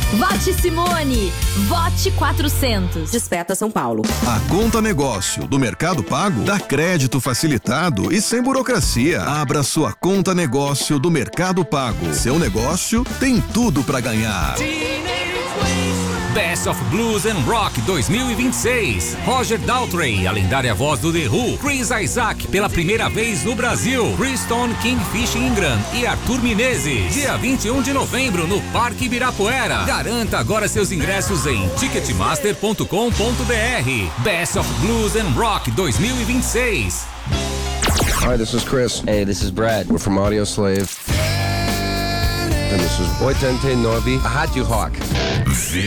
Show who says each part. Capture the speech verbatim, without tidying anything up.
Speaker 1: Vote Simone. Vote quatrocentos.
Speaker 2: Desperta São Paulo.
Speaker 3: A Conta Negócio do Mercado Pago dá crédito facilitado e sem burocracia. Abra sua Conta Negócio do Mercado Pago. Seu negócio tem tudo para ganhar.
Speaker 4: Best of Blues and Rock dois mil e vinte e seis. Roger Daltrey, a lendária voz do The Who. Chris Isaac, pela primeira vez no Brasil. Kristen Kingfish Ingram e Arthur Menezes. Dia vinte e um de novembro no Parque Ibirapuera. Garanta agora seus ingressos em ticketmaster ponto com ponto b r. Best of Blues and Rock dois mil e vinte e seis.
Speaker 5: Hi, this is Chris.
Speaker 6: Hey, this is Brad.
Speaker 5: We're from Audio Slave. And this is oitenta e nove Rádio Rock.